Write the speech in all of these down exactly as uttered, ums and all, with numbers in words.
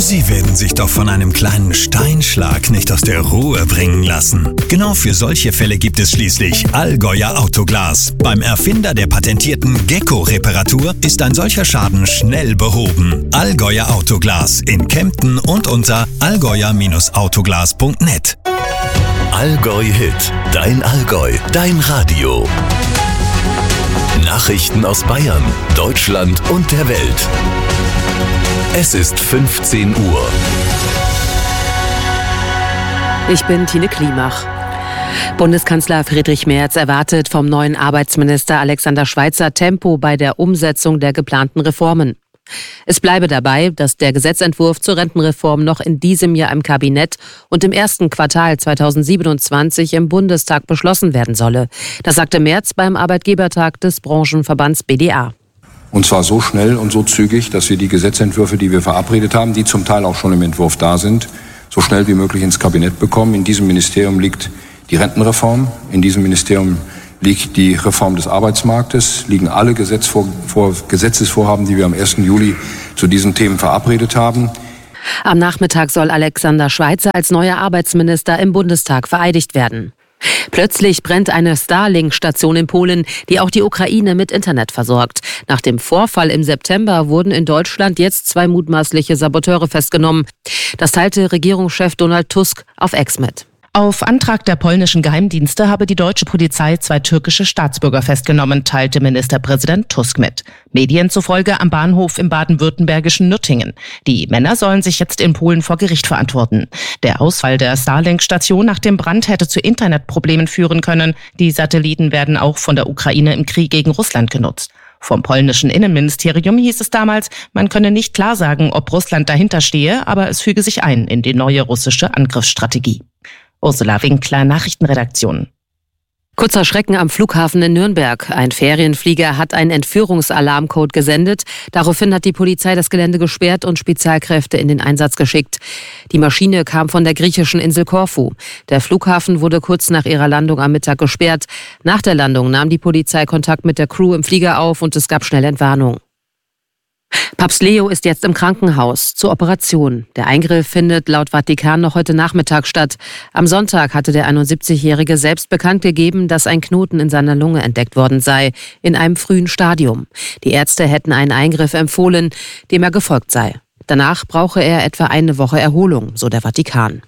Sie werden sich doch von einem kleinen Steinschlag nicht aus der Ruhe bringen lassen. Genau für solche Fälle gibt es schließlich Allgäuer Autoglas. Beim Erfinder der patentierten Gecko-Reparatur ist ein solcher Schaden schnell behoben. Allgäuer Autoglas in Kempten und unter allgäuer Autoglas punkt net. Allgäu Hit, dein Allgäu, dein Radio. Nachrichten aus Bayern, Deutschland und der Welt. Es ist fünfzehn Uhr. Ich bin Tine Klimach. Bundeskanzler Friedrich Merz erwartet vom neuen Arbeitsminister Alexander Schweitzer Tempo bei der Umsetzung der geplanten Reformen. Es bleibe dabei, dass der Gesetzentwurf zur Rentenreform noch in diesem Jahr im Kabinett und im ersten Quartal zweitausendsiebenundzwanzig im Bundestag beschlossen werden solle. Das sagte Merz beim Arbeitgebertag des Branchenverbands B D A. Und zwar so schnell und so zügig, dass wir die Gesetzentwürfe, die wir verabredet haben, die zum Teil auch schon im Entwurf da sind, so schnell wie möglich ins Kabinett bekommen. In diesem Ministerium liegt die Rentenreform, in diesem Ministerium liegt die Reform des Arbeitsmarktes, liegen alle Gesetzvor- vor- Gesetzesvorhaben, die wir am ersten Juli zu diesen Themen verabredet haben. Am Nachmittag soll Alexander Schweitzer als neuer Arbeitsminister im Bundestag vereidigt werden. Plötzlich brennt eine Starlink-Station in Polen, die auch die Ukraine mit Internet versorgt. Nach dem Vorfall im September wurden in Deutschland jetzt zwei mutmaßliche Saboteure festgenommen. Das teilte Regierungschef Donald Tusk auf X mit. Auf Antrag der polnischen Geheimdienste habe die deutsche Polizei zwei türkische Staatsbürger festgenommen, teilte Ministerpräsident Tusk mit. Medien zufolge am Bahnhof im baden-württembergischen Nürtingen. Die Männer sollen sich jetzt in Polen vor Gericht verantworten. Der Ausfall der Starlink-Station nach dem Brand hätte zu Internetproblemen führen können. Die Satelliten werden auch von der Ukraine im Krieg gegen Russland genutzt. Vom polnischen Innenministerium hieß es damals, man könne nicht klar sagen, ob Russland dahinter stehe, aber es füge sich ein in die neue russische Angriffsstrategie. Ursula Winkler, Nachrichtenredaktion. Kurzer Schrecken am Flughafen in Nürnberg. Ein Ferienflieger hat einen Entführungsalarmcode gesendet. Daraufhin hat die Polizei das Gelände gesperrt und Spezialkräfte in den Einsatz geschickt. Die Maschine kam von der griechischen Insel Korfu. Der Flughafen wurde kurz nach ihrer Landung am Mittag gesperrt. Nach der Landung nahm die Polizei Kontakt mit der Crew im Flieger auf und es gab schnell Entwarnung. Papst Leo ist jetzt im Krankenhaus zur Operation. Der Eingriff findet laut Vatikan noch heute Nachmittag statt. Am Sonntag hatte der einundsiebzigjährige selbst bekannt gegeben, dass ein Knoten in seiner Lunge entdeckt worden sei, in einem frühen Stadium. Die Ärzte hätten einen Eingriff empfohlen, dem er gefolgt sei. Danach brauche er etwa eine Woche Erholung, so der Vatikan.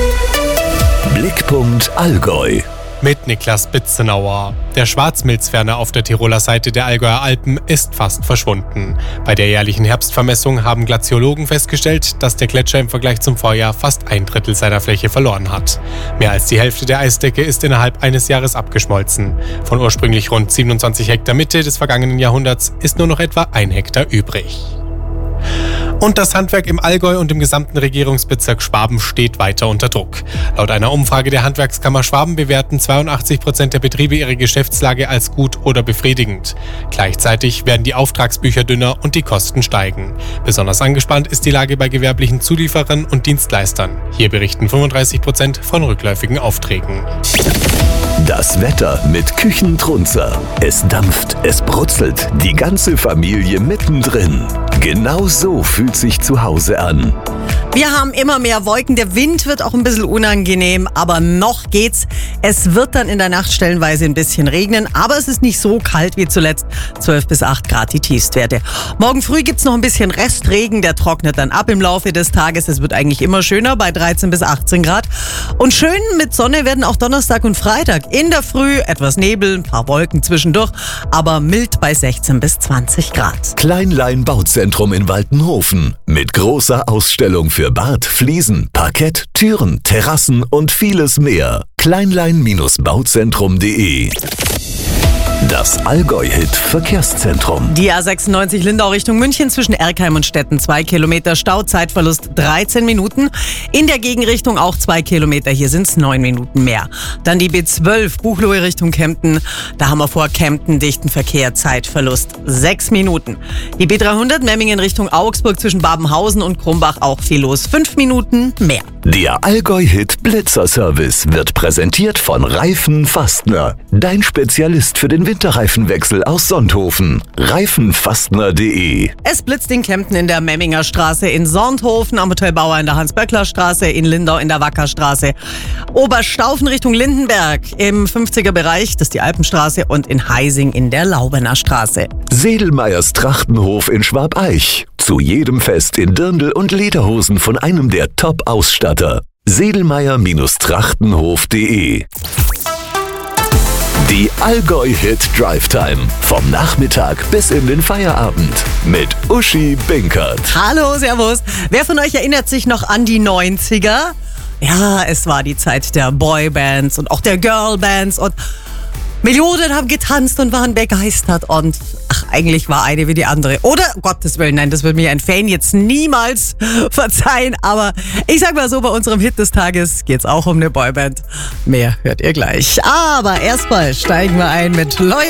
Blickpunkt Allgäu. Mit Niklas Bitzenauer. Der Schwarzmilzferner auf der Tiroler Seite der Allgäuer Alpen ist fast verschwunden. Bei der jährlichen Herbstvermessung haben Glaziologen festgestellt, dass der Gletscher im Vergleich zum Vorjahr fast ein Drittel seiner Fläche verloren hat. Mehr als die Hälfte der Eisdecke ist innerhalb eines Jahres abgeschmolzen. Von ursprünglich rund siebenundzwanzig Hektar Mitte des vergangenen Jahrhunderts ist nur noch etwa ein Hektar übrig. Und das Handwerk im Allgäu und im gesamten Regierungsbezirk Schwaben steht weiter unter Druck. Laut einer Umfrage der Handwerkskammer Schwaben bewerten zweiundachtzig Prozent der Betriebe ihre Geschäftslage als gut oder befriedigend. Gleichzeitig werden die Auftragsbücher dünner und die Kosten steigen. Besonders angespannt ist die Lage bei gewerblichen Zulieferern und Dienstleistern. Hier berichten fünfunddreißig Prozent von rückläufigen Aufträgen. Das Wetter mit Küchentrunzer. Es dampft, es brutzelt, die ganze Familie mittendrin. Genau so fühlt sich zu Hause an. Wir haben immer mehr Wolken, der Wind wird auch ein bisschen unangenehm, aber noch geht's. Es wird dann in der Nacht stellenweise ein bisschen regnen, aber es ist nicht so kalt wie zuletzt. zwölf bis acht Grad die Tiefstwerte. Morgen früh gibt's noch ein bisschen Restregen, der trocknet dann ab im Laufe des Tages. Es wird eigentlich immer schöner bei dreizehn bis achtzehn Grad. Und schön mit Sonne werden auch Donnerstag und Freitag. In der Früh etwas Nebel, ein paar Wolken zwischendurch, aber mild bei sechzehn bis zwanzig Grad. Kleinlein Bauzentrum in Waltenhofen mit großer Ausstellung für Bad, Fliesen, Parkett, Türen, Terrassen und vieles mehr. kleinlein Bauzentrum punkt de. Das Allgäu-Hit-Verkehrszentrum. Die A sechsundneunzig Lindau Richtung München zwischen Erkheim und Stetten zwei Kilometer Stau, Zeitverlust dreizehn Minuten. In der Gegenrichtung auch zwei Kilometer, hier sind es neun Minuten mehr. Dann die B zwölf Buchloe Richtung Kempten, da haben wir vor Kempten dichten Verkehr, Zeitverlust sechs Minuten. Die B dreihundert Memmingen Richtung Augsburg zwischen Babenhausen und Krumbach auch viel los, fünf Minuten mehr. Der Allgäu-Hit Blitzerservice wird präsentiert von Reifen Fastner, dein Spezialist für den Winterreifenwechsel aus Sonthofen. Reifenfastner punkt de. Es blitzt in Kempten in der Memminger Straße, in Sonthofen am Hotel Bauer in der Hans-Böckler-Straße, in Lindau in der Wackerstraße, Oberstaufen Richtung Lindenberg im fünfziger Bereich, das ist die Alpenstraße, und in Heising in der Laubener Straße. Sedelmeyers Trachtenhof in Schwabeich. Zu jedem Fest in Dirndl und Lederhosen von einem der Top-Ausstatter. sedelmeyer Trachtenhof punkt de. Die Allgäu-Hit Drive Time. Vom Nachmittag bis in den Feierabend. Mit Uschi Binkert. Hallo, servus. Wer von euch erinnert sich noch an die neunziger? Ja, es war die Zeit der Boybands und auch der Girlbands und Millionen haben getanzt und waren begeistert und ach, eigentlich war eine wie die andere. Oder, um Gottes Willen, nein, das wird mir ein Fan jetzt niemals verzeihen, aber ich sag mal so, bei unserem Hit des Tages geht's auch um eine Boyband. Mehr hört ihr gleich. Aber erstmal steigen wir ein mit Loyal